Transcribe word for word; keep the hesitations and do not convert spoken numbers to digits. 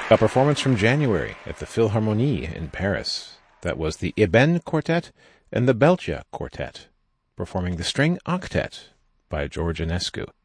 A performance from January at the Philharmonie in Paris. That was the Eben Quartet and the Belgia Quartet, performing the String Octet by George Enescu.